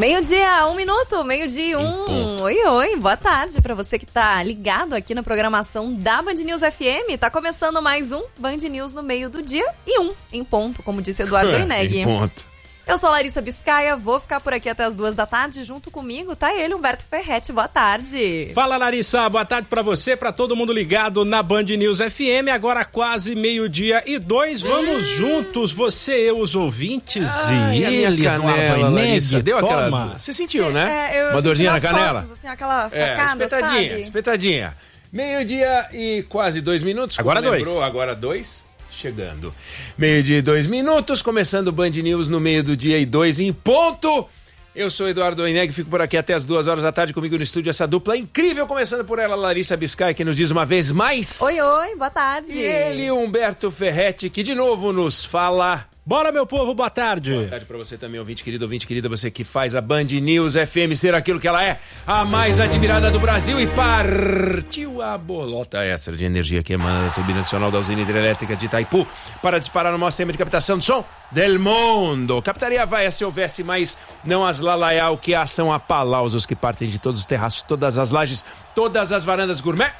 Meio-dia, 1 minuto, meio-dia, 1. Oi, boa tarde pra você que tá ligado aqui na programação da Band News FM. Tá começando mais um Band News no meio do dia e 1 em ponto, como disse Eduardo Oineg. Em ponto. Eu sou Larissa Biscaia, vou ficar por aqui até as 2 da tarde. Junto comigo tá ele, Humberto Ferretti. Boa tarde. Fala, Larissa. Boa tarde pra você, pra todo mundo ligado na Band News FM. Agora quase meio-dia e 2. Vamos juntos, você, eu, os ouvintes e ele, canela, Larissa. Deu aquela... Toma. Você sentiu, né? Eu uma dorzinha na canela? Costas, assim, aquela facada, sabe? Espetadinha. Meio-dia e quase 2 minutos. Agora 2. Agora 2. Chegando. Meio-dia e 2 minutos, começando o Band News no meio do dia e 2 em ponto. Eu sou Eduardo Oineg, fico por aqui até as 2 horas da tarde comigo no estúdio, essa dupla incrível, começando por ela, Larissa Biscaia, que nos diz uma vez mais... Oi, boa tarde. E ele, Humberto Ferretti, que de novo nos fala... Bora, meu povo, boa tarde. Boa tarde pra você também, ouvinte querida, você que faz a Band News FM ser aquilo que ela é, a mais admirada do Brasil, e partiu a bolota extra de energia que emana da turbina adicional da usina hidrelétrica de Itaipu para disparar no maior sistema de captação de som del mundo. Captaria vai se houvesse, mas não as lalaial que são aplausos que partem de todos os terraços, todas as lajes, todas as varandas gourmet.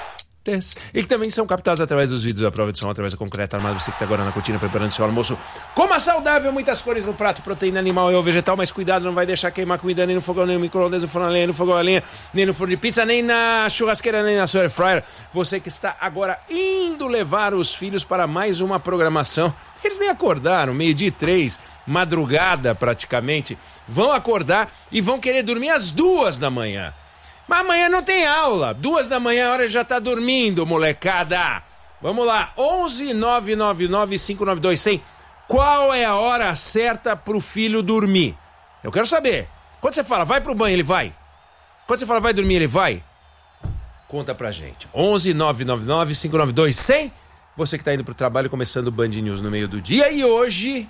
E que também são captados através dos vídeos à prova de som, através da concreta armada. Você que está agora na cortina preparando seu almoço. Coma saudável, muitas cores no prato, proteína animal e ou vegetal, mas cuidado, não vai deixar queimar comida nem no fogão, nem no micro-ondas, no forno a lenha, no fogão a lenha, nem no forno de pizza, nem na churrasqueira, nem na sua air fryer. Você que está agora indo levar os filhos para mais uma programação. Eles nem acordaram, 12:03, madrugada praticamente. Vão acordar e vão querer dormir às 2 da manhã. Mas amanhã não tem aula. 2 da manhã a hora já tá dormindo, molecada. Vamos lá, 11-999-592-100. Qual é a hora certa pro filho dormir? Eu quero saber. Quando você fala, vai pro banho, ele vai? Quando você fala, vai dormir, ele vai? Conta pra gente. 11-999-592-100. Você que tá indo pro trabalho, começando o Band News no meio do dia. E hoje,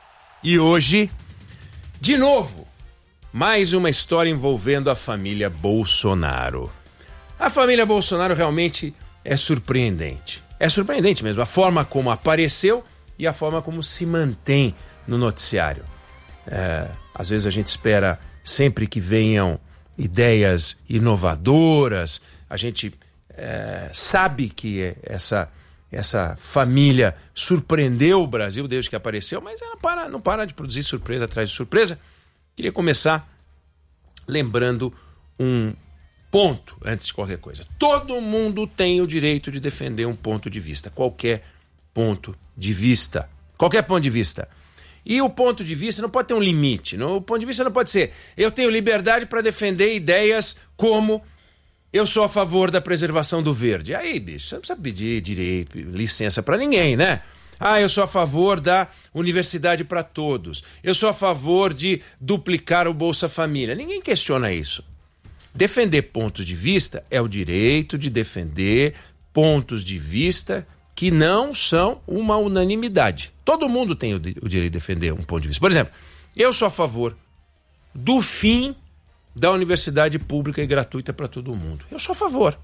de novo, mais uma história envolvendo a família Bolsonaro. A família Bolsonaro realmente é surpreendente. É surpreendente mesmo, a forma como apareceu e a forma como se mantém no noticiário. Às vezes a gente espera sempre que venham ideias inovadoras, a gente sabe que essa família surpreendeu o Brasil desde que apareceu, mas ela não para de produzir surpresa atrás de surpresa. Queria começar lembrando um ponto antes de qualquer coisa. Todo mundo tem o direito de defender um ponto de vista. Qualquer ponto de vista. Qualquer ponto de vista. E o ponto de vista não pode ter um limite. O ponto de vista não pode ser: eu tenho liberdade para defender ideias como eu sou a favor da preservação do verde. Aí, bicho, você não precisa pedir direito, licença para ninguém, né? Eu sou a favor da universidade para todos. Eu sou a favor de duplicar o Bolsa Família. Ninguém questiona isso. Defender pontos de vista é o direito de defender pontos de vista que não são uma unanimidade. Todo mundo tem o direito de defender um ponto de vista. Por exemplo, eu sou a favor do fim da universidade pública e gratuita para todo mundo. Eu sou a favor.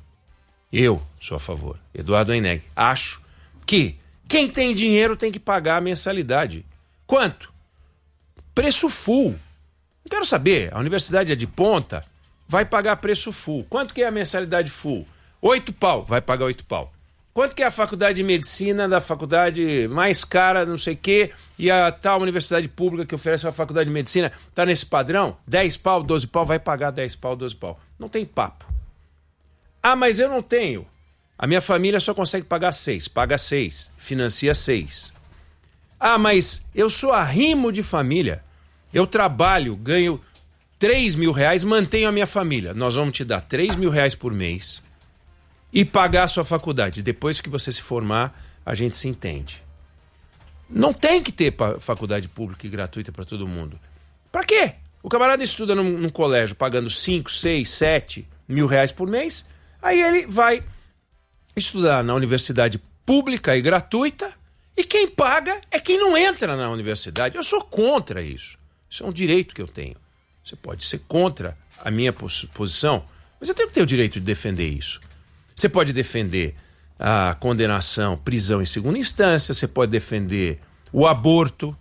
Eduardo Oineg. Acho que quem tem dinheiro tem que pagar a mensalidade. Quanto? Preço full. Não quero saber. A universidade é de ponta, vai pagar preço full. Quanto que é a mensalidade full? 8 pau. Vai pagar 8 pau. Quanto que é a faculdade de medicina da faculdade mais cara, não sei o quê, e a tal universidade pública que oferece a faculdade de medicina está nesse padrão? 10 pau, 12 pau, vai pagar 10 pau, 12 pau. Não tem papo. Mas eu não tenho. A minha família só consegue pagar 6. Paga 6. Financia 6. Mas eu sou arrimo de família. Eu trabalho, ganho 3 mil reais, mantenho a minha família. Nós vamos te dar 3 mil reais por mês e pagar a sua faculdade. Depois que você se formar, a gente se entende. Não tem que ter faculdade pública e gratuita para todo mundo. Para quê? O camarada estuda num colégio pagando 5, 6, 7 mil reais por mês. Aí ele vai estudar na universidade pública e gratuita, e quem paga é quem não entra na universidade. Eu sou contra isso. Isso é um direito que eu tenho. Você pode ser contra a minha posição, mas eu tenho que ter o direito de defender isso. Você pode defender a condenação, prisão em segunda instância, você pode defender o aborto,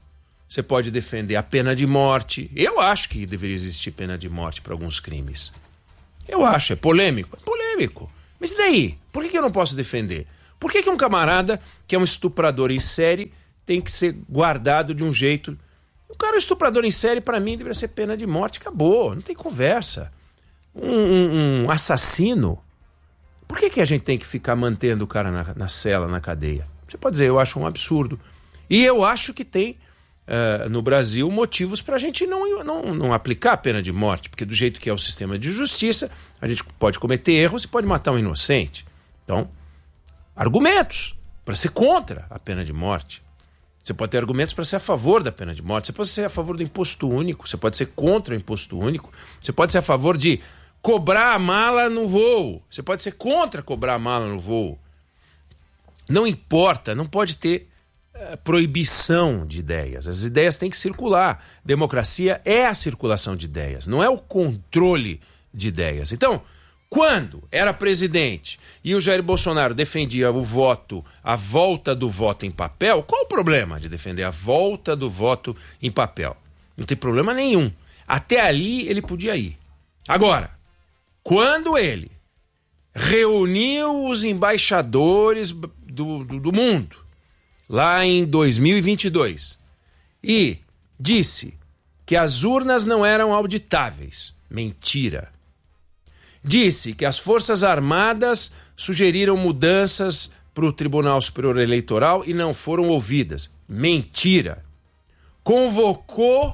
você pode defender a pena de morte. Eu acho que deveria existir pena de morte para alguns crimes. Eu acho, é polêmico. É polêmico. Mas e daí? Por que eu não posso defender? Por que um camarada que é um estuprador em série tem que ser guardado de um jeito... O cara, estuprador em série, para mim, deveria ser pena de morte. Acabou, não tem conversa. Um assassino... Por que a gente tem que ficar mantendo o cara na cela, na cadeia? Você pode dizer, eu acho um absurdo. E eu acho que tem, no Brasil, motivos para a gente não aplicar a pena de morte, porque do jeito que é o sistema de justiça, a gente pode cometer erros e pode matar um inocente. Então, argumentos para ser contra a pena de morte. Você pode ter argumentos para ser a favor da pena de morte. Você pode ser a favor do imposto único, você pode ser contra o imposto único, você pode ser a favor de cobrar a mala no voo. Você pode ser contra cobrar a mala no voo. Não importa, não pode ter proibição de ideias. As ideias têm que circular. Democracia é a circulação de ideias, não é o controle de ideias. Então, quando era presidente e o Jair Bolsonaro defendia o voto, a volta do voto em papel, qual o problema de defender a volta do voto em papel? Não tem problema nenhum. Até ali ele podia ir. Agora, quando ele reuniu os embaixadores do mundo, lá em 2022, e disse que as urnas não eram auditáveis, mentira. Disse que as Forças Armadas sugeriram mudanças para o Tribunal Superior Eleitoral e não foram ouvidas, mentira. Convocou...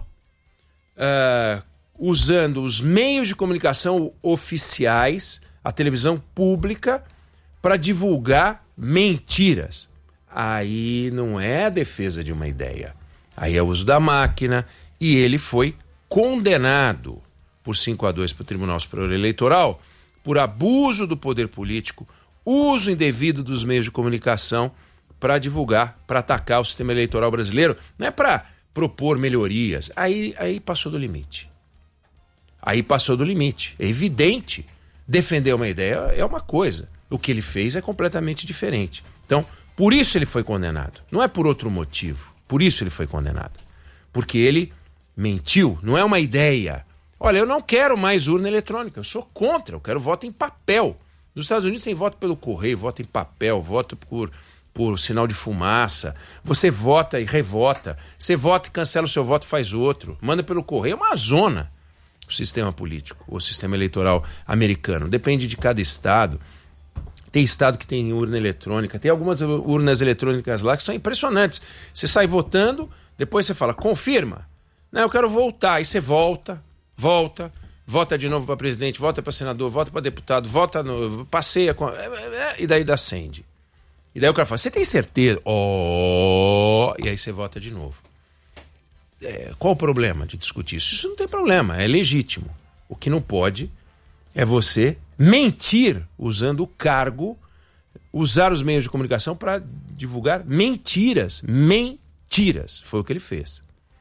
usando os meios de comunicação oficiais, a televisão pública, para divulgar mentiras. Aí não é a defesa de uma ideia. Aí é o uso da máquina e ele foi condenado por 5-2 para o Tribunal Superior Eleitoral por abuso do poder político, uso indevido dos meios de comunicação para divulgar, para atacar o sistema eleitoral brasileiro. Não é para propor melhorias. Aí passou do limite. Aí passou do limite. É evidente. Defender uma ideia é uma coisa. O que ele fez é completamente diferente. Então, por isso ele foi condenado. Não é por outro motivo. Por isso ele foi condenado. Porque ele mentiu. Não é uma ideia. Olha, eu não quero mais urna eletrônica. Eu sou contra. Eu quero voto em papel. Nos Estados Unidos tem voto pelo correio, voto em papel, voto por sinal de fumaça. Você vota e revota. Você vota e cancela o seu voto, faz outro. Manda pelo correio. É uma zona. O sistema político, o sistema eleitoral americano. Depende de cada estado. Tem estado que tem urna eletrônica. Tem algumas urnas eletrônicas lá que são impressionantes. Você sai votando, depois você fala, confirma. Não, eu quero voltar. Aí você volta de novo para presidente, volta para senador, volta para deputado, passeia, e daí acende. E daí o cara fala, você tem certeza? E aí você vota de novo. Qual o problema de discutir isso? Isso não tem problema, é legítimo. O que não pode é você mentir usando o cargo, usar os meios de comunicação para divulgar mentiras. Mentiras. Foi o que ele fez.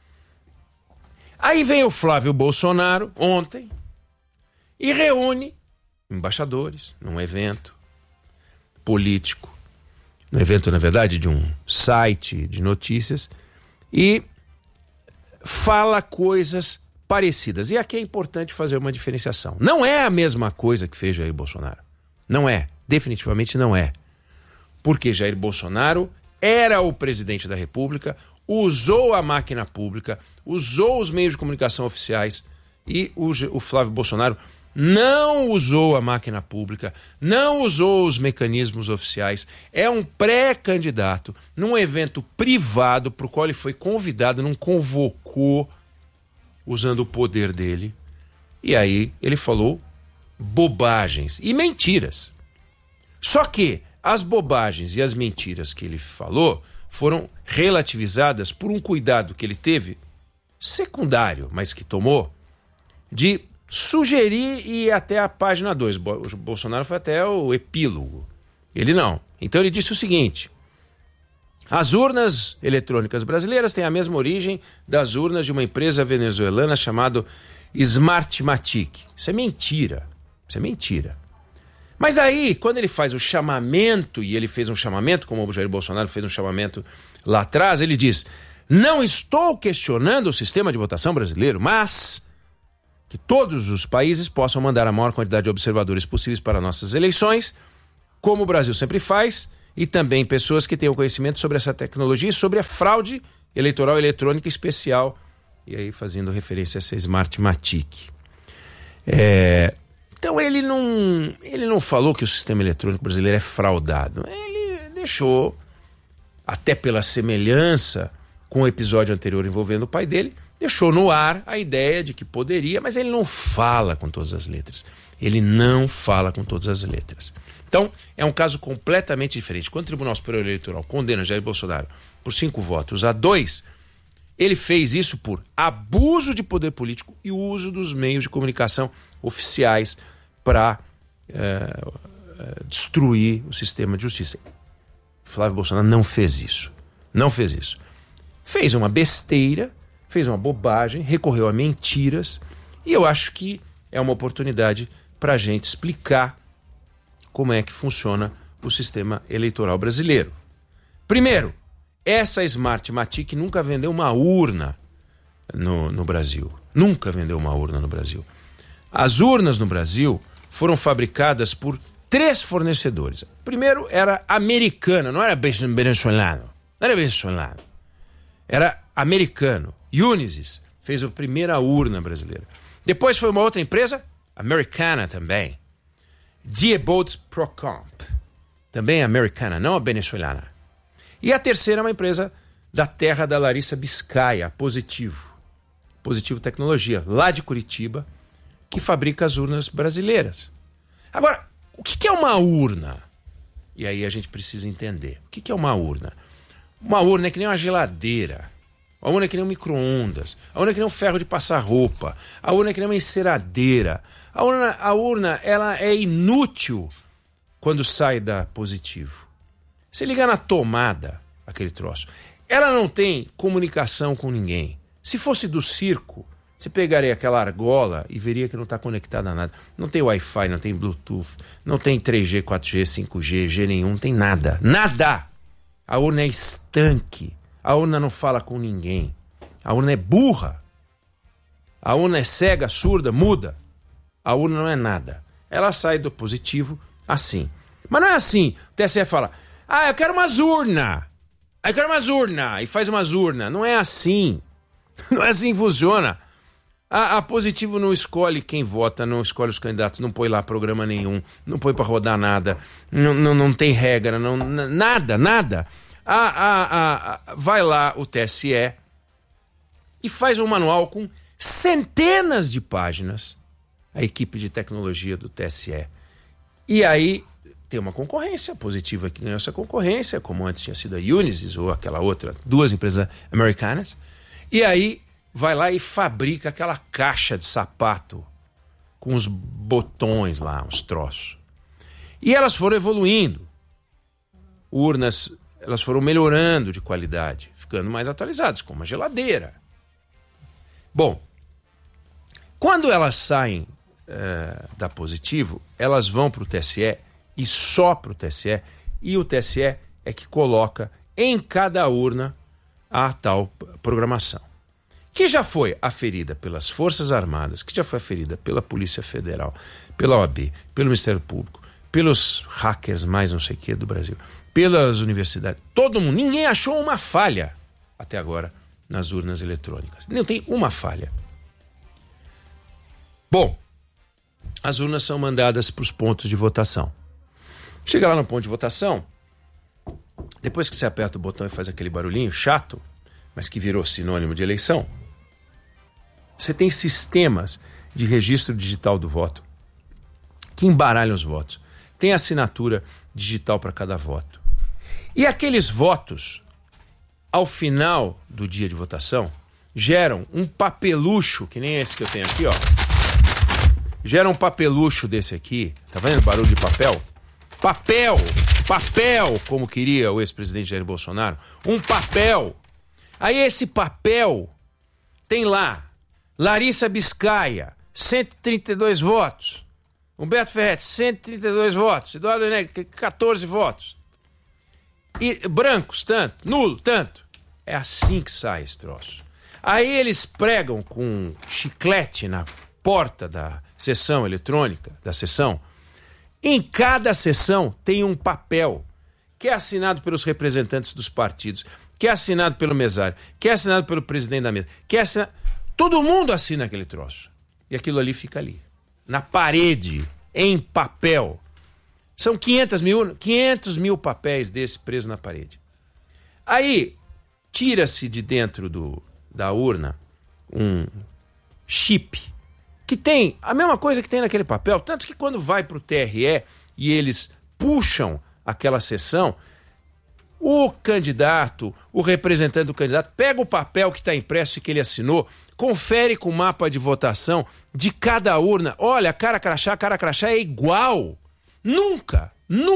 Aí vem o Flávio Bolsonaro, ontem, e reúne embaixadores num evento político, num evento, na verdade, de um site de notícias, e fala coisas parecidas. E aqui é importante fazer uma diferenciação. Não é a mesma coisa que fez Jair Bolsonaro. Não é. Definitivamente não é. Porque Jair Bolsonaro era o presidente da República, usou a máquina pública, usou os meios de comunicação oficiais, e o Flávio Bolsonaro não usou a máquina pública, não usou os mecanismos oficiais, é um pré-candidato num evento privado para o qual ele foi convidado, não convocou, usando o poder dele. E aí ele falou bobagens e mentiras. Só que as bobagens e as mentiras que ele falou foram relativizadas por um cuidado que ele teve, secundário, mas que tomou, de sugerir e ir até a página 2. O Bolsonaro foi até o epílogo. Ele não. Então ele disse o seguinte: as urnas eletrônicas brasileiras têm a mesma origem das urnas de uma empresa venezuelana chamada Smartmatic. Isso é mentira. Isso é mentira. Mas aí, quando ele faz o chamamento, e ele fez um chamamento, como o Jair Bolsonaro fez um chamamento lá atrás, ele diz: Não estou questionando o sistema de votação brasileiro, mas que todos os países possam mandar a maior quantidade de observadores possíveis para nossas eleições, como o Brasil sempre faz, e também pessoas que tenham conhecimento sobre essa tecnologia e sobre a fraude eleitoral eletrônica especial, e aí fazendo referência a essa Smartmatic. Então ele não falou que o sistema eletrônico brasileiro é fraudado. Ele deixou, até pela semelhança com o episódio anterior envolvendo o pai dele, deixou no ar a ideia de que poderia, mas ele não fala com todas as letras. Ele não fala com todas as letras. Então, é um caso completamente diferente. Quando o Tribunal Superior Eleitoral condena Jair Bolsonaro por 5 votos a 2, ele fez isso por abuso de poder político e uso dos meios de comunicação oficiais para destruir o sistema de justiça. Flávio Bolsonaro não fez isso. Não fez isso. Fez uma besteira, fez uma bobagem, recorreu a mentiras, e eu acho que é uma oportunidade para a gente explicar como é que funciona o sistema eleitoral brasileiro. Primeiro, essa Smartmatic nunca vendeu uma urna no Brasil. Nunca vendeu uma urna no Brasil. As urnas no Brasil foram fabricadas por 3 fornecedores. O primeiro era americano, não era venezuelano. Não era venezuelano. Era americano. Unisys fez a primeira urna brasileira. Depois foi uma outra empresa, americana também. Diebold Procomp, também americana, não a venezuelana. E a terceira é uma empresa da terra da Larissa Biscaia, Positivo Tecnologia, lá de Curitiba, que fabrica as urnas brasileiras. Agora, o que é uma urna? E aí a gente precisa entender. O que é uma urna? Uma urna é que nem uma geladeira. A urna é que nem um micro-ondas. A urna é que nem um ferro de passar roupa. A urna é que nem uma enceradeira. A urna ela é inútil quando sai da Positivo. Você liga na tomada, aquele troço, ela não tem comunicação com ninguém. Se fosse do circo, você pegaria aquela argola e veria que não está conectada a nada. Não tem Wi-Fi, não tem Bluetooth, não tem 3G, 4G, 5G, G nenhum, não tem nada. Nada! A urna é estanque. A urna não fala com ninguém. A urna é burra. A urna é cega, surda, muda. A urna não é nada. Ela sai do Positivo assim. Mas não é assim. O TSE fala, eu quero umas urnas. Eu quero umas urnas. E faz umas urnas. Não é assim. Não é assim que funciona. A Positivo não escolhe quem vota, não escolhe os candidatos, não põe lá programa nenhum, não põe para rodar nada, não tem regra, nada. Vai lá o TSE e faz um manual com centenas de páginas, a equipe de tecnologia do TSE. E aí tem uma concorrência, a Positiva que ganhou essa concorrência, como antes tinha sido a Unisys ou aquela outra, 2 empresas americanas. E aí vai lá e fabrica aquela caixa de sapato com os botões lá, uns troços. E elas foram evoluindo. Urnas, elas foram melhorando de qualidade, ficando mais atualizadas, como a geladeira. Bom, quando elas saem da Positivo, elas vão para o TSE e só para o TSE, e o TSE é que coloca em cada urna a tal programação, que já foi aferida pelas Forças Armadas, que já foi aferida pela Polícia Federal, pela OAB, pelo Ministério Público, pelos hackers mais não sei o que do Brasil, pelas universidades, todo mundo, ninguém achou uma falha até agora nas urnas eletrônicas. Não tem uma falha. Bom, as urnas são mandadas para os pontos de votação. Chega lá no ponto de votação, depois que você aperta o botão e faz aquele barulhinho chato, mas que virou sinônimo de eleição, você tem sistemas de registro digital do voto que embaralham os votos. Tem assinatura digital para cada voto. E aqueles votos, ao final do dia de votação, geram um papelucho, que nem esse que eu tenho aqui, ó. Gera um papelucho desse aqui. Tá vendo o barulho de papel? Papel, como queria o ex-presidente Jair Bolsonaro. Um papel. Aí esse papel tem lá Larissa Biscaia, 132 votos. Humberto Ferretti, 132 votos. Eduardo Enegri, 14 votos. E brancos, tanto. Nulo, tanto. É assim que sai esse troço. Aí eles pregam com chiclete na porta da sessão eletrônica, da sessão. Em cada sessão tem um papel que é assinado pelos representantes dos partidos, que é assinado pelo mesário, que é assinado pelo presidente da mesa, que é assinado... Todo mundo assina aquele troço. E aquilo ali fica ali, na parede, em papel. São 500 mil papéis desses presos na parede. Aí, tira-se de dentro da urna um chip que tem a mesma coisa que tem naquele papel, tanto que quando vai para o TRE e eles puxam aquela sessão, o candidato, o representante do candidato, pega o papel que está impresso e que ele assinou, confere com o mapa de votação de cada urna. Olha, cara crachá é igual. Nunca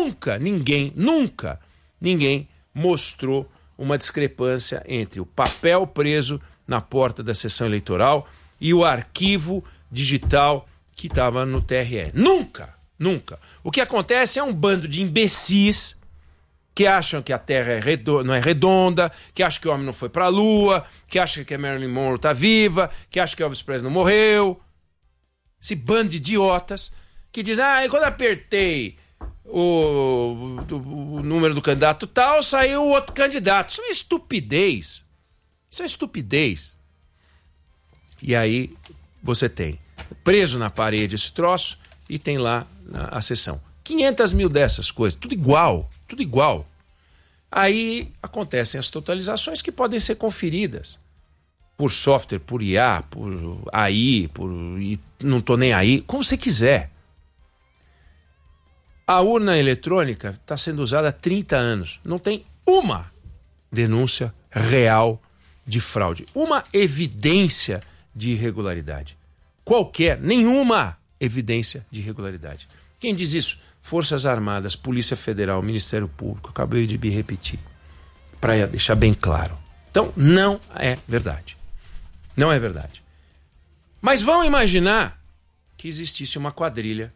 ninguém mostrou uma discrepância entre o papel preso na porta da sessão eleitoral e o arquivo digital que estava no TRE. Nunca. O que acontece é um bando de imbecis que acham que a Terra não é redonda, que acham que o homem não foi para a Lua, que acham que a Marilyn Monroe está viva, que acham que Elvis Presley não morreu. Esse bando de idiotas que dizem, quando apertei o número do candidato tal, saiu o outro candidato. Isso é estupidez. E aí você tem preso na parede esse troço e tem lá a sessão. 500 mil dessas coisas, tudo igual. Aí acontecem as totalizações que podem ser conferidas por software, por IA, por AI, não tô nem aí, como você quiser. A urna eletrônica está sendo usada há 30 anos. Não tem uma denúncia real de fraude, uma evidência de irregularidade. Nenhuma evidência de irregularidade. Quem diz isso? Forças Armadas, Polícia Federal, Ministério Público. Acabei de me repetir, para deixar bem claro. Então, não é verdade. Não é verdade. Mas vamos imaginar que existisse uma quadrilha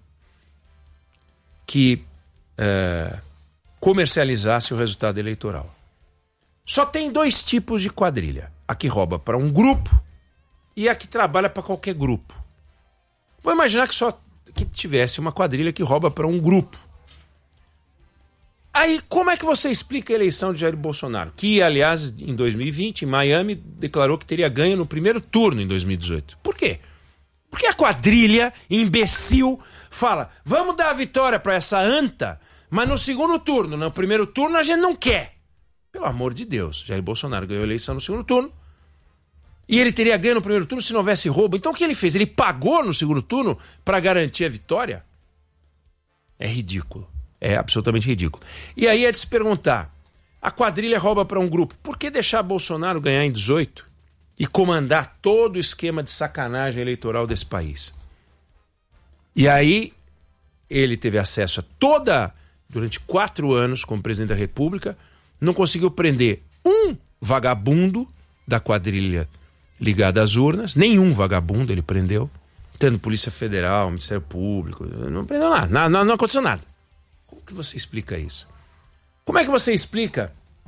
que comercializasse o resultado eleitoral. Só tem 2 tipos de quadrilha. A que rouba para um grupo e a que trabalha para qualquer grupo. Vou imaginar que tivesse uma quadrilha que rouba para um grupo. Aí, como é que você explica a eleição de Jair Bolsonaro? Que, aliás, em 2020, em Miami, declarou que teria ganho no primeiro turno em 2018. Por quê? Porque a quadrilha, imbecil, fala, vamos dar a vitória para essa anta, mas no segundo turno, no primeiro turno a gente não quer. Pelo amor de Deus, Jair Bolsonaro ganhou a eleição no segundo turno, e ele teria ganho no primeiro turno se não houvesse roubo. Então o que ele fez? Ele pagou no segundo turno para garantir a vitória? É ridículo. É absolutamente ridículo. E aí é de se perguntar, a quadrilha rouba para um grupo, por que deixar Bolsonaro ganhar em 18 e comandar todo o esquema de sacanagem eleitoral desse país? E aí ele teve acesso a durante 4 anos como presidente da República, não conseguiu prender um vagabundo da quadrilha ligada às urnas, nenhum vagabundo ele prendeu, tendo Polícia Federal, Ministério Público, não prendeu nada, não aconteceu nada. Como que você explica isso? Como é que você explica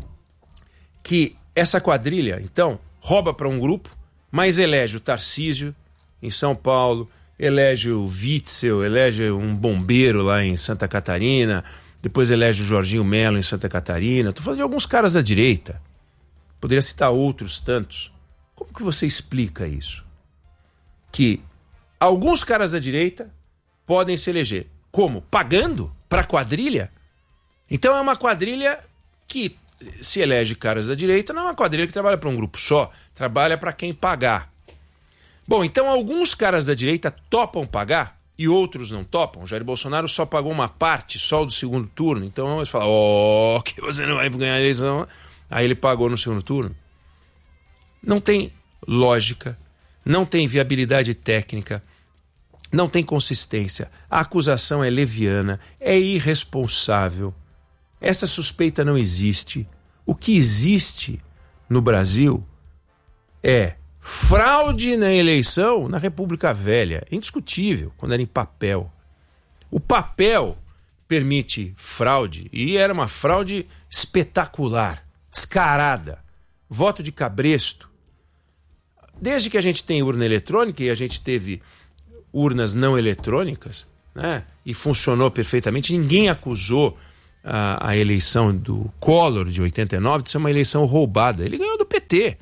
que essa quadrilha, então, rouba para um grupo, mas elege o Tarcísio em São Paulo, elege o Witzel, elege um bombeiro lá em Santa Catarina, depois elege o Jorginho Melo em Santa Catarina. Estou falando de alguns caras da direita. Poderia citar outros tantos. Como que você explica isso? Que alguns caras da direita podem se eleger. Como? Pagando para a quadrilha? Então é uma quadrilha que se elege caras da direita, não é uma quadrilha que trabalha para um grupo só, trabalha para quem pagar. Bom, então alguns caras da direita topam pagar e outros não topam. Jair Bolsonaro só pagou uma parte, só o do segundo turno. Então eles falam, que você não vai ganhar a eleição. Aí ele pagou no segundo turno. Não tem lógica, não tem viabilidade técnica, não tem consistência. A acusação é leviana, é irresponsável. Essa suspeita não existe. O que existe no Brasil é fraude na eleição na República Velha. É indiscutível, quando era em papel. O papel permite fraude, e era uma fraude espetacular, descarada. voto de cabresto. Desde que a gente tem urna eletrônica e a gente teve urnas não eletrônicas, né, e funcionou perfeitamente, ninguém acusou a eleição do Collor de 89 de ser uma eleição roubada. Ele ganhou do PT.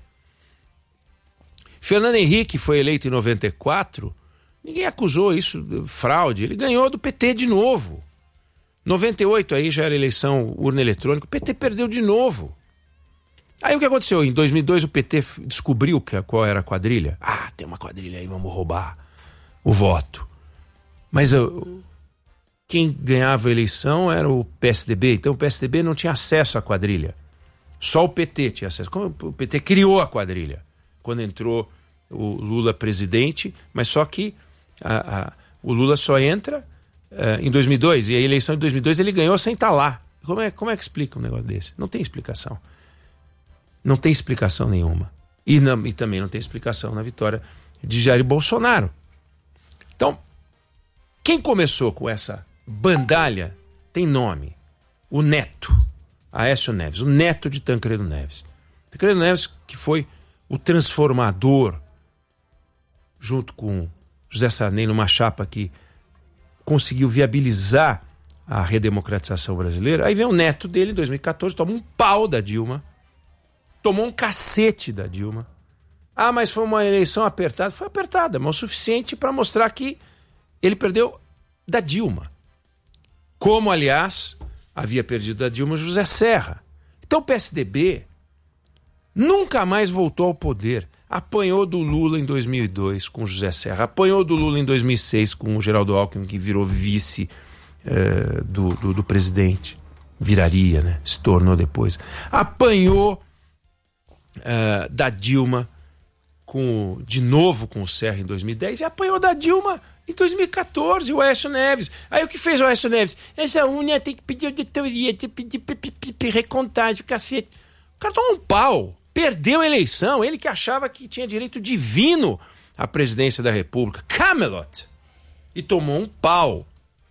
Fernando Henrique foi eleito em 94, ninguém acusou isso de fraude, ele ganhou do PT de novo. 98 aí já era eleição urna eletrônica, o PT perdeu de novo. Aí o que aconteceu? Em 2002 o PT descobriu qual era a quadrilha. Ah, tem uma quadrilha aí, vamos roubar o voto. Mas quem ganhava a eleição era o PSDB, então o PSDB não tinha acesso à quadrilha. Só o PT tinha acesso. Como o PT criou a quadrilha quando entrou o Lula presidente, mas só que o Lula só entra em 2002, e a eleição de 2002 ele ganhou sem estar lá. Como é que explica um negócio desse? Não tem explicação. Não tem explicação nenhuma. E também não tem explicação na vitória de Jair Bolsonaro. Então, quem começou com essa bandalha tem nome. O neto, Aécio Neves, o neto de Tancredo Neves. Tancredo Neves que foi o transformador, junto com José Sarney, numa chapa que conseguiu viabilizar a redemocratização brasileira. Aí vem o neto dele em 2014, toma um pau da Dilma, tomou um cacete da Dilma. Ah, mas foi uma eleição apertada. Foi apertada, mas o suficiente para mostrar que ele perdeu da Dilma. Como, aliás, havia perdido da Dilma José Serra. Então o PSDB nunca mais voltou ao poder. Apanhou do Lula em 2002 com José Serra. Apanhou do Lula em 2006 com o Geraldo Alckmin, que virou vice do presidente. Viraria, né? Se tornou depois. Apanhou da Dilma de novo com o Serra em 2010 e apanhou da Dilma em 2014, o Aécio Neves. Aí o que fez o Aécio Neves? Essa urna tem que pedir auditoria, tem que pedir recontagem, cacete. O cara tomou um pau, perdeu a eleição, ele que achava que tinha direito divino à presidência da República, Camelot, e tomou um pau.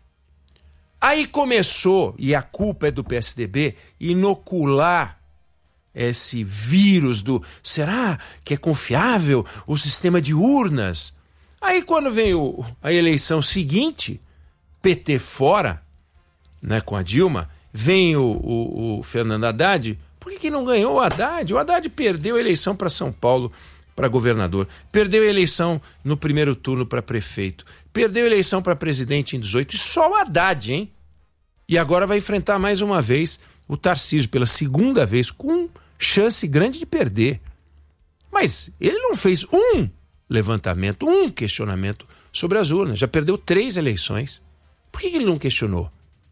Aí começou, e a culpa é do PSDB, inocular esse vírus do será que é confiável o sistema de urnas? Aí quando vem a eleição seguinte, PT fora, né, com a Dilma, vem o Fernando Haddad. Por que não ganhou o Haddad? O Haddad perdeu a eleição para São Paulo, para governador, perdeu a eleição no primeiro turno para prefeito, perdeu a eleição para presidente em 18, e só o Haddad, hein? E agora vai enfrentar mais uma vez o Tarcísio pela segunda vez, com chance grande de perder. Mas ele não fez um levantamento, um questionamento sobre as urnas. Já perdeu 3 eleições. Por que ele não questionou?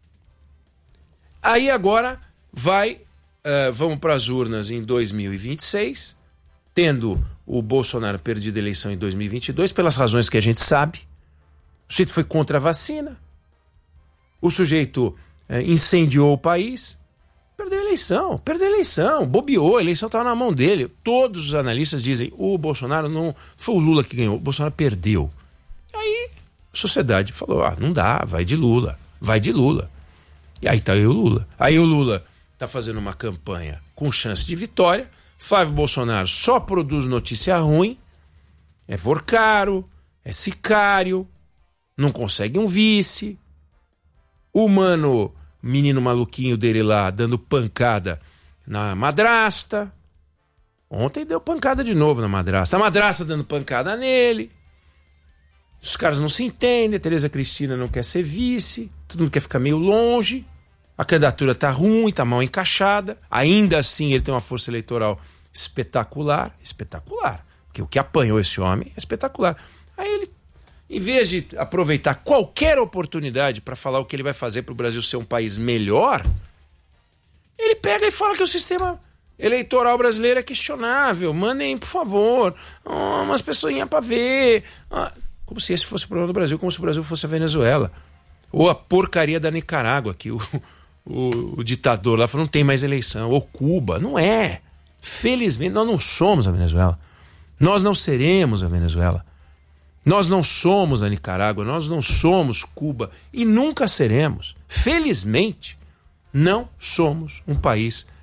Aí agora vamos para as urnas em 2026, tendo o Bolsonaro perdido a eleição em 2022, pelas razões que a gente sabe. O sujeito foi contra a vacina. O sujeito incendiou o país. Perdeu a eleição, bobeou, a eleição estava na mão dele. Todos os analistas dizem, o Bolsonaro não... Foi o Lula que ganhou, o Bolsonaro perdeu. Aí a sociedade falou, não dá, vai de Lula. E aí tá aí o Lula. Aí o Lula tá fazendo uma campanha com chance de vitória. Flávio Bolsonaro só produz notícia ruim, é forcaro, é sicário, não consegue um vice. O menino maluquinho dele lá dando pancada na madrasta. Ontem deu pancada de novo na madrasta. A madrasta dando pancada nele. Os caras não se entendem. A Tereza Cristina não quer ser vice. Todo mundo quer ficar meio longe. A candidatura tá ruim, tá mal encaixada. Ainda assim ele tem uma força eleitoral espetacular. Espetacular. Porque o que apanhou esse homem é espetacular. Aí ele, em vez de aproveitar qualquer oportunidade para falar o que ele vai fazer para o Brasil ser um país melhor, ele pega e fala que o sistema eleitoral brasileiro é questionável. Mandem, por favor, umas pessoinhas para ver. Como se esse fosse o problema do Brasil, como se o Brasil fosse a Venezuela. Ou a porcaria da Nicarágua, que o ditador lá falou, não tem mais eleição. Ou Cuba. Não é. Felizmente, nós não somos a Venezuela. Nós não seremos a Venezuela. Nós não somos a Nicarágua, nós não somos Cuba e nunca seremos. Felizmente, não somos um país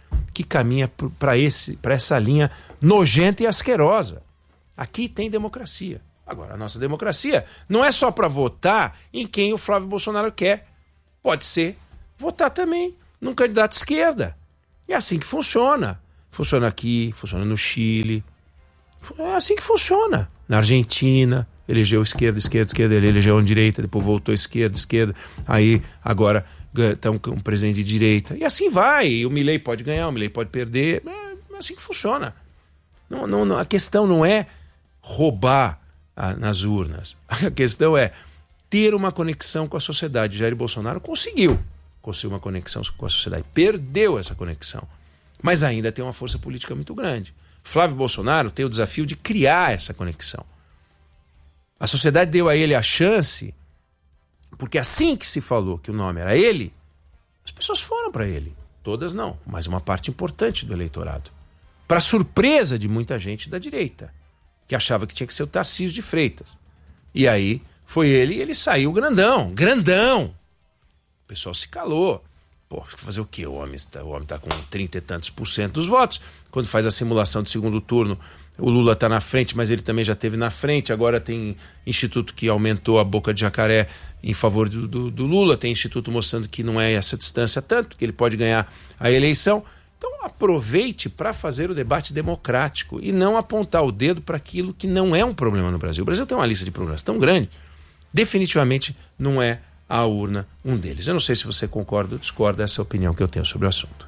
que caminha para essa linha nojenta e asquerosa. Aqui tem democracia. Agora, a nossa democracia não é só para votar em quem o Flávio Bolsonaro quer. Pode ser votar também num candidato de esquerda. É assim que funciona. Funciona aqui, funciona no Chile. É assim que funciona. Na Argentina, elegeu esquerda, ele elegeu direita, depois voltou esquerda. Aí, agora, está um presidente de direita. E assim vai. E o Milei pode ganhar, o Milei pode perder. É assim que funciona. A questão não é roubar nas urnas. A questão é ter uma conexão com a sociedade. Jair Bolsonaro conseguiu uma conexão com a sociedade. Perdeu essa conexão. Mas ainda tem uma força política muito grande. Flávio Bolsonaro tem o desafio de criar essa conexão. A sociedade deu a ele a chance, porque assim que se falou que o nome era ele, as pessoas foram para ele. Todas não, mas uma parte importante do eleitorado. Para surpresa de muita gente da direita, que achava que tinha que ser o Tarcísio de Freitas. E aí foi ele e ele saiu grandão. O pessoal se calou. Pô, fazer o quê? O homem tá com 30 e tantos % dos votos. Quando faz a simulação do segundo turno, o Lula está na frente, mas ele também já esteve na frente. Agora tem instituto que aumentou a boca de jacaré em favor do Lula. Tem instituto mostrando que não é essa distância tanto, que ele pode ganhar a eleição. Então aproveite para fazer o debate democrático e não apontar o dedo para aquilo que não é um problema no Brasil. O Brasil tem uma lista de problemas tão grande, definitivamente não é a urna um deles. Eu não sei se você concorda ou discorda dessa opinião que eu tenho sobre o assunto.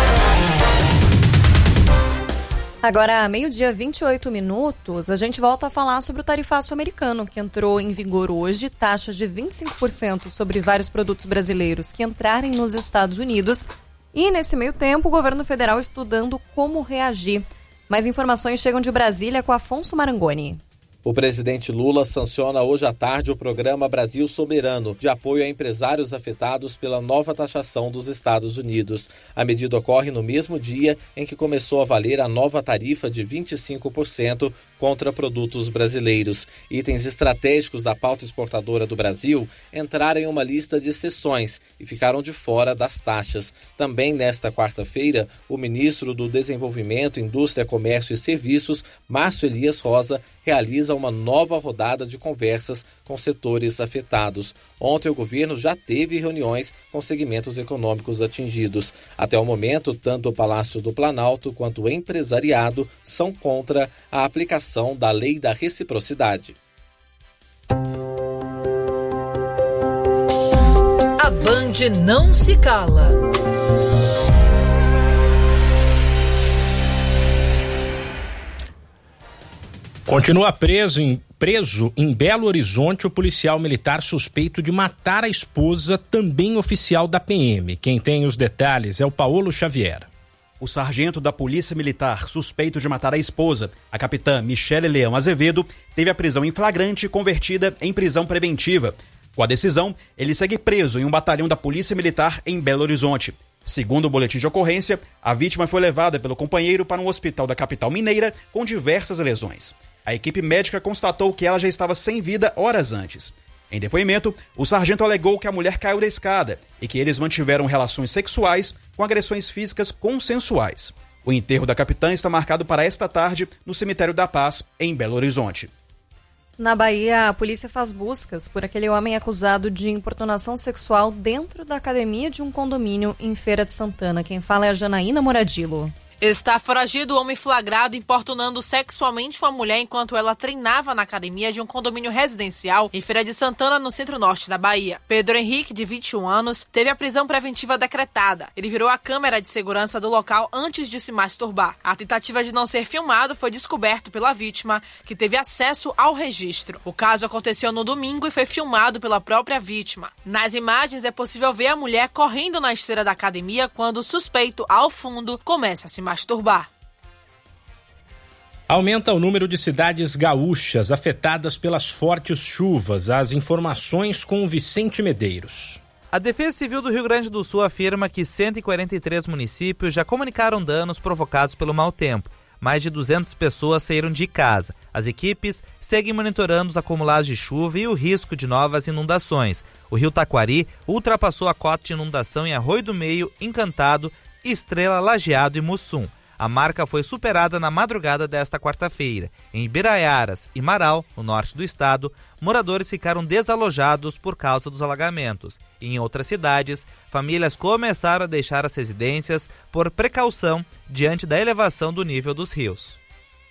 Agora, meio-dia 28 minutos, a gente volta a falar sobre o tarifaço americano, que entrou em vigor hoje, taxas de 25% sobre vários produtos brasileiros que entrarem nos Estados Unidos. E, nesse meio tempo, o governo federal estudando como reagir. Mais informações chegam de Brasília com Afonso Marangoni. O presidente Lula sanciona hoje à tarde o programa Brasil Soberano, de apoio a empresários afetados pela nova taxação dos Estados Unidos. A medida ocorre no mesmo dia em que começou a valer a nova tarifa de 25% contra produtos brasileiros. Itens estratégicos da pauta exportadora do Brasil entraram em uma lista de exceções e ficaram de fora das taxas. Também nesta quarta-feira, o ministro do Desenvolvimento, Indústria, Comércio e Serviços, Márcio Elias Rosa, realiza uma nova rodada de conversas com setores afetados. Ontem o governo já teve reuniões com segmentos econômicos atingidos. Até o momento, tanto o Palácio do Planalto quanto o empresariado são contra a aplicação da Lei da Reciprocidade. A Band não se cala. Continua preso em Belo Horizonte o policial militar suspeito de matar a esposa, também oficial da PM. Quem tem os detalhes é o Paulo Xavier. O sargento da Polícia Militar, suspeito de matar a esposa, a capitã Michele Leão Azevedo, teve a prisão em flagrante convertida em prisão preventiva. Com a decisão, ele segue preso em um batalhão da Polícia Militar em Belo Horizonte. Segundo o boletim de ocorrência, a vítima foi levada pelo companheiro para um hospital da capital mineira com diversas lesões. A equipe médica constatou que ela já estava sem vida horas antes. Em depoimento, o sargento alegou que a mulher caiu da escada e que eles mantiveram relações sexuais com agressões físicas consensuais. O enterro da capitã está marcado para esta tarde no Cemitério da Paz, em Belo Horizonte. Na Bahia, a polícia faz buscas por aquele homem acusado de importunação sexual dentro da academia de um condomínio em Feira de Santana. Quem fala é a Janaína Moradilo. Está foragido o homem flagrado importunando sexualmente uma mulher enquanto ela treinava na academia de um condomínio residencial em Feira de Santana, no centro-norte da Bahia. Pedro Henrique, de 21 anos, teve a prisão preventiva decretada. Ele virou a câmera de segurança do local antes de se masturbar. A tentativa de não ser filmado foi descoberto pela vítima, que teve acesso ao registro. O caso aconteceu no domingo e foi filmado pela própria vítima. Nas imagens é possível ver a mulher correndo na esteira da academia quando o suspeito, ao fundo, começa a se masturbar. Aumenta o número de cidades gaúchas afetadas pelas fortes chuvas. As informações com o Vicente Medeiros. A Defesa Civil do Rio Grande do Sul afirma que 143 municípios já comunicaram danos provocados pelo mau tempo. Mais de 200 pessoas saíram de casa. As equipes seguem monitorando os acumulados de chuva e o risco de novas inundações. O rio Taquari ultrapassou a cota de inundação em Arroio do Meio, Encantado Estrela, Lajeado e Mussum. A marca foi superada na madrugada desta quarta-feira. Em Ibiraiaras e Marau, no norte do estado, moradores ficaram desalojados por causa dos alagamentos. E em outras cidades, famílias começaram a deixar as residências por precaução diante da elevação do nível dos rios.